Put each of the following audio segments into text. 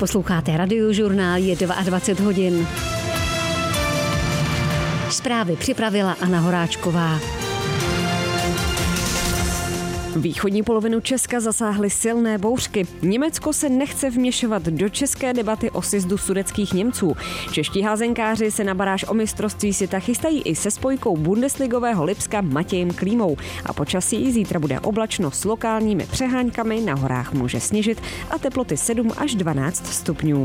Posloucháte Radiožurnál, je 22 hodin. Zprávy připravila Anna Horáčková. Východní polovinu Česka zasáhly silné bouřky. Německo se nechce vměšovat do české debaty o sjezdu sudetských Němců. Čeští házenkáři se na baráž o mistrovství světa chystají i se spojkou bundesligového Lipska Matějem Klímou. A počasí zítra bude oblačno s lokálními přeháňkami, na horách může sněžit a teploty 7 až 12 stupňů.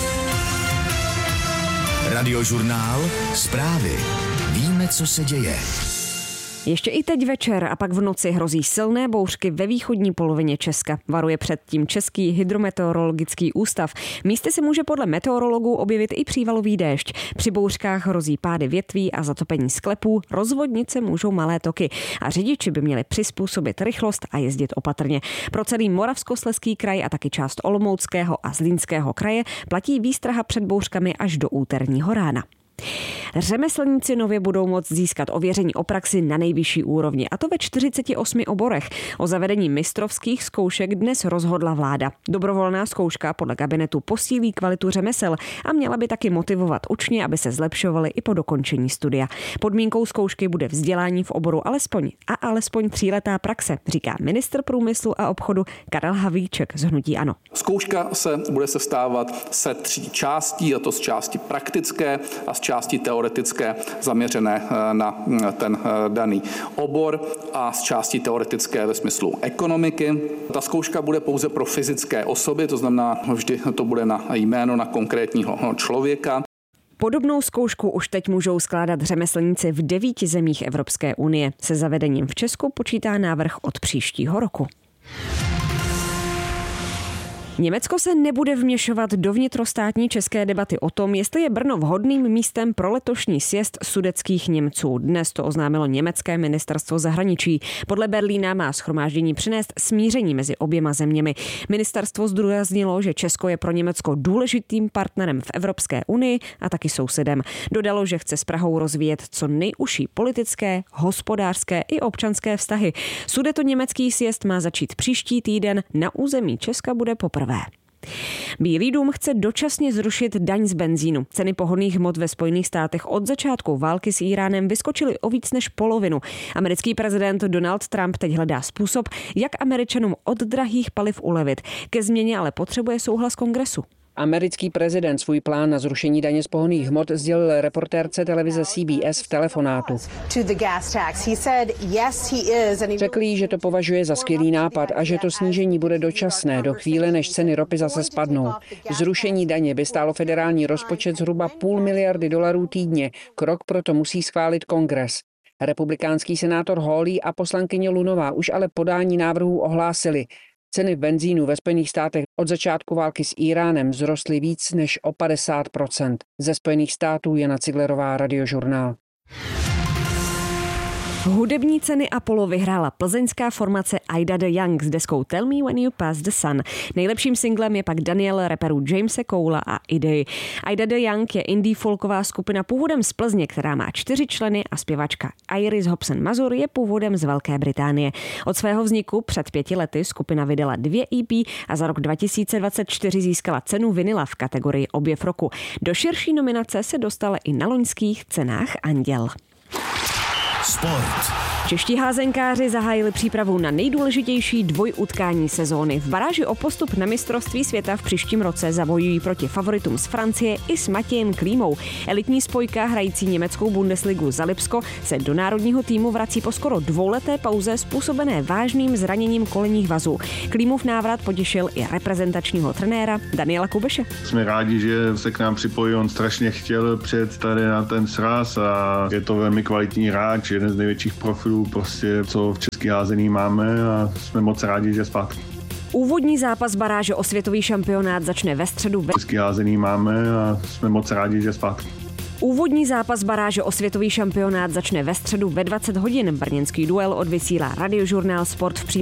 Radiožurnál, zprávy. Víme, co se děje. Ještě i teď večer a pak v noci hrozí silné bouřky ve východní polovině Česka. Varuje před tím Český hydrometeorologický ústav. Místy se může podle meteorologů objevit i přívalový déšť. Při bouřkách hrozí pády větví a zatopení sklepů, rozvodnit se můžou malé toky a řidiči by měli přizpůsobit rychlost a jezdit opatrně. Pro celý Moravskoslezský kraj a taky část Olomouckého a Zlínského kraje platí výstraha před bouřkami až do úterního rána. Řemeslníci nově budou moct získat ověření o praxi na nejvyšší úrovni, a to ve 48 oborech. O zavedení mistrovských zkoušek dnes rozhodla vláda. Dobrovolná zkouška podle kabinetu posílí kvalitu řemesel a měla by taky motivovat učně, aby se zlepšovali i po dokončení studia. Podmínkou zkoušky bude vzdělání v oboru alespoň 3letá praxe, říká ministr průmyslu a obchodu Karel Havlíček z hnutí ANO. Zkouška se bude sestávat ze 3 částí, a to z části praktické a z části teoretické zaměřené na ten daný obor a z části teoretické ve smyslu ekonomiky. Ta zkouška bude pouze pro fyzické osoby, to znamená, vždy to bude na jméno na konkrétního člověka. Podobnou zkoušku už teď můžou skládat řemeslníci v 9 zemích Evropské unie. Se zavedením v Česku počítá návrh od příštího roku. Německo se nebude vměšovat do vnitrostátní české debaty o tom, jestli je Brno vhodným místem pro letošní sjezd sudetských Němců. Dnes to oznámilo německé ministerstvo zahraničí. Podle Berlína má shromáždění přinést smíření mezi oběma zeměmi. Ministerstvo zdůraznilo, že Česko je pro Německo důležitým partnerem v Evropské unii a taky sousedem. Dodalo, že chce s Prahou rozvíjet co nejužší politické, hospodářské i občanské vztahy. Sudetoněmecký sjezd má začít příští týden, na území Česka bude poprvé. Bílý dům chce dočasně zrušit daň z benzínu. Ceny pohonných hmot ve Spojených státech od začátku války s Íránem vyskočily o víc než polovinu. Americký prezident Donald Trump teď hledá způsob, jak Američanům od drahých paliv ulevit. Ke změně ale potřebuje souhlas Kongresu. Americký prezident svůj plán na zrušení daně z pohonných hmot sdělil reportérce televize CBS v telefonátu. Řekl jí, že to považuje za skvělý nápad a že to snížení bude dočasné do chvíle, než ceny ropy zase spadnou. Zrušení daně by stálo federální rozpočet zhruba $500 miliardy týdně. Krok proto musí schválit Kongres. Republikánský senátor Hawley a poslankyně Lunová už ale podání návrhů ohlásili. Ceny benzínu ve Spojených státech od začátku války s Íránem vzrostly víc než o 50%. Ze Spojených států Jana Ciglerová, Radiožurnál. Hudební ceny Apollo vyhrála plzeňská formace Ida the Young s deskou Tell Me When You Pass the Sun. Nejlepším singlem je pak Daniel raperů Jamese Cola a Idey. Ida the Young je indie folková skupina původem z Plzně, která má 4 členy, a zpěvačka Iris Hobson Mazur je původem z Velké Británie. Od svého vzniku před 5 lety skupina vydala 2 EP a za rok 2024 získala cenu Vinyla v kategorii Objev roku. Do širší nominace se dostala i na loňských cenách Anděl. Sport. Čeští házenkáři zahájili přípravu na nejdůležitější dvojutkání sezóny. V baráži o postup na mistrovství světa v příštím roce zabojují proti favoritům z Francie i s Matějem Klímou. Elitní spojka hrající německou Bundesligu za Lipsko se do národního týmu vrací po skoro 2leté pauze způsobené vážným zraněním kolenních vazů. Klímův návrat potěšil i reprezentačního trenéra Daniela Kubeše. Jsme rádi, že se k nám připojí, on strašně chtěl přijet tady na ten sraz a je to velmi kvalitní hráč, jeden z největších profilů, prostě, co v český házení máme, a jsme moc rádi, že zpátky. Úvodní zápas baráže o světový šampionát začne ve středu. Český házení máme a jsme moc rádi, že zpátky. Úvodní zápas baráže o světový šampionát začne ve středu ve 20 hodin. Brněnský duel odvysílá Radiožurnál Sport v